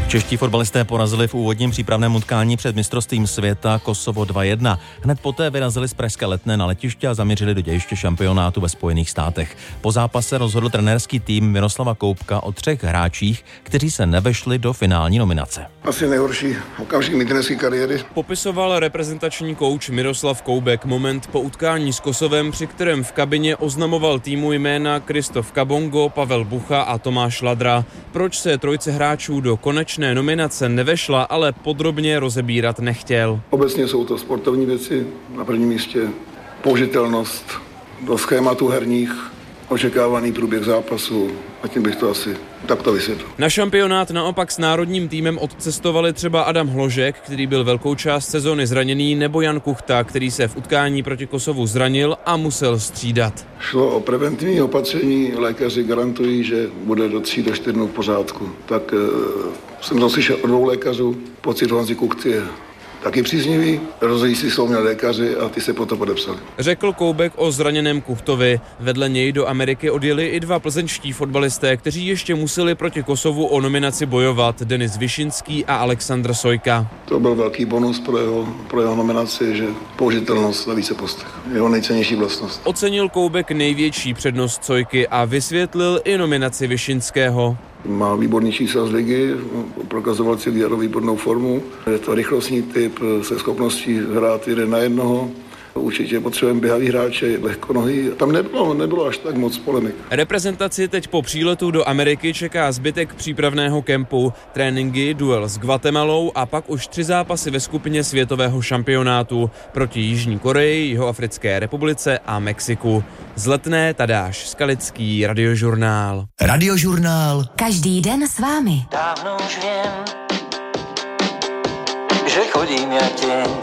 Čeští fotbalisté porazili v úvodním přípravném utkání před mistrovstvím světa Kosovo 2-1. Hned poté vyrazili z pražské Letné na letiště a zamířili do dějiště šampionátu ve Spojených státech. Po zápase rozhodl trenérský tým Miroslava Koubka o 3 hráčích, kteří se nevešli do finální nominace. Asi nejhorší okamžik mé trenérské kariéry. Popisoval reprezentační kouč Miroslav Koubek moment po utkání s Kosovem, při kterém v kabině oznamoval týmu jména Kristof Kabongo, Pavel Bucha a Tomáš Ladra. Proč se trojice hráčů do konečné nominace nevešla, ale podrobně rozebírat nechtěl. Obecně jsou to sportovní věci, na prvním místě použitelnost do schématu herních, očekávaný průběh zápasu, a tím bych to asi takto vysvětlil. Na šampionát naopak s národním týmem odcestovali třeba Adam Hložek, který byl velkou část sezóny zraněný, nebo Jan Kuchta, který se v utkání proti Kosovu zranil a musel střídat. Šlo o preventivní opatření, lékaři garantují, že bude do 3 do 4 dnů v pořádku. Tak jsem to slyšel od 2 lékařů, pocit Honzy Kuchty je taky příznivý, rozhodčí jsou měli lékaři a ty se potom podepsali. Řekl Koubek o zraněném Kuchtovi. Vedle něj do Ameriky odjeli i 2 plzeňští fotbalisté, kteří ještě museli proti Kosovu o nominaci bojovat, Denis Višinský a Aleksandr Sojka. To byl velký bonus pro jeho nominaci, že použitelnost na více postech. Jeho nejcennější vlastnost. Ocenil Koubek největší přednost Sojky a vysvětlil i nominaci Višinského. Má výborný čísla z ligy, prokazoval celý jaro výbornou formu. Je to rychlostní typ se schopností hrát 1 na 1. Určitě potřebujeme běhavý hráče, lehkonohý. Tam nebylo až tak moc polemik. Reprezentaci teď po příletu do Ameriky čeká zbytek přípravného kempu, tréninky, duel s Guatemalou a pak už 3 zápasy ve skupině světového šampionátu proti Jižní Koreji, Jihoafrické republice a Mexiku. Z Letné Tadáš Skalický, Radiožurnál. Radiožurnál. Každý den s vámi. Dávno už vím, že chodím jak tě.